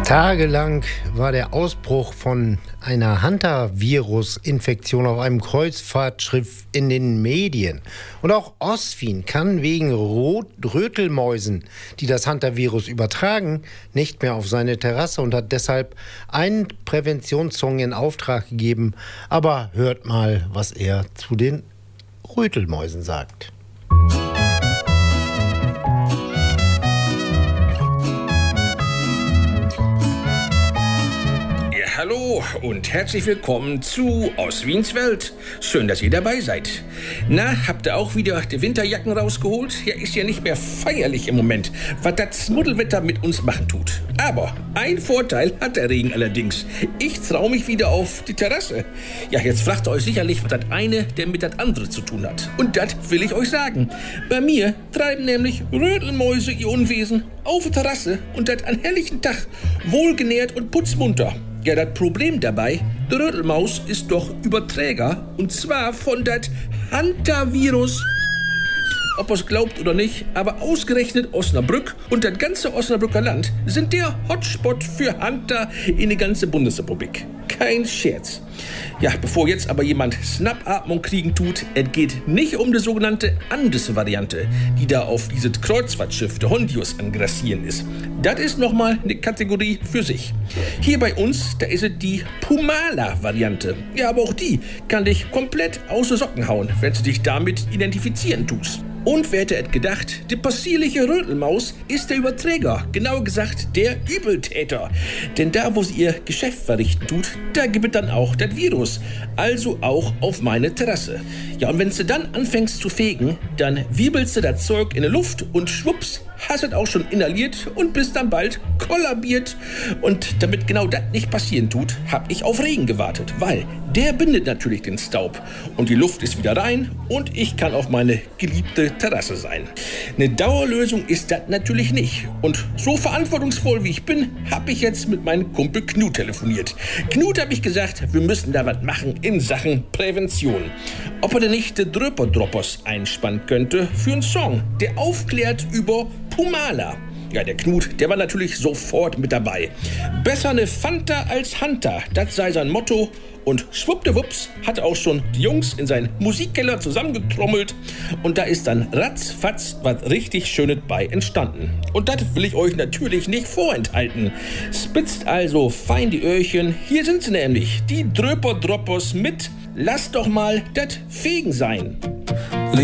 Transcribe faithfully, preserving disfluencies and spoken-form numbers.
Tagelang war der Ausbruch von einer Hantavirus-Infektion auf einem Kreuzfahrtschiff in den Medien. Und auch Oswin kann wegen Rot- Rötelmäusen, die das Hantavirus übertragen, nicht mehr auf seine Terrasse und hat deshalb einen Präventionssong in Auftrag gegeben. Aber hört mal, was er zu den Rötelmäusen sagt. Hallo und herzlich willkommen zu Oswins Welt. Schön, dass ihr dabei seid. Na, habt ihr auch wieder die Winterjacken rausgeholt? Ja, ist ja nicht mehr feierlich im Moment, was das Muddelwetter mit uns machen tut. Aber ein Vorteil hat der Regen allerdings. Ich trau mich wieder auf die Terrasse. Ja, jetzt fragt ihr euch sicherlich, was das eine denn mit das andere zu tun hat. Und das will ich euch sagen. Bei mir treiben nämlich Rötelmäuse ihr Unwesen auf der Terrasse und das an helllichen Tag, wohlgenährt und putzmunter. Ja, das Problem dabei, die Rötelmaus ist doch Überträger, und zwar von das Hantavirus. Ob ihr es glaubt oder nicht, aber ausgerechnet Osnabrück und das ganze Osnabrücker Land sind der Hotspot für Hunter in die ganze Bundesrepublik. Kein Scherz. Ja, bevor jetzt aber jemand Schnappatmung kriegen tut, es geht nicht um die sogenannte Andes-Variante, die da auf dieses Kreuzfahrtschiff der Hondius angrassieren ist. Das ist nochmal eine Kategorie für sich. Hier bei uns, da ist es die Pumala-Variante. Ja, aber auch die kann dich komplett aus den Socken hauen, wenn du dich damit identifizieren tust. Und wer hätte es gedacht, die possierliche Rötelmaus ist der Überträger, genauer gesagt der Übeltäter. Denn da, wo sie ihr Geschäft verrichten tut, da gibt es dann auch das Virus, also auch auf meine Terrasse. Ja, und wenn du dann anfängst zu fegen, dann wirbelst du das Zeug in die Luft und schwupps, hast es auch schon inhaliert und bist dann bald kollabiert. Und damit genau das nicht passieren tut, habe ich auf Regen gewartet, weil der bindet natürlich den Staub und die Luft ist wieder rein und ich kann auf meine geliebte Terrasse sein. Eine Dauerlösung ist das natürlich nicht. Und so verantwortungsvoll wie ich bin, habe ich jetzt mit meinem Kumpel Knut telefoniert. Knut, habe ich gesagt, wir müssen da was machen in Sachen Prävention. Ob er denn nicht die Dröperdroppers einspannen könnte für einen Song, der aufklärt über Pumala. Ja, der Knut, der war natürlich sofort mit dabei. Besser eine Fanta als Hunter, das sei sein Motto. Und schwuppdiwupps hat auch schon die Jungs in seinen Musikkeller zusammengetrommelt. Und da ist dann ratzfatz was richtig Schönes bei entstanden. Und das will ich euch natürlich nicht vorenthalten. Spitzt also fein die Öhrchen. Hier sind sie nämlich, die Dröperdroppers mit Lasst doch mal das Fegen sein.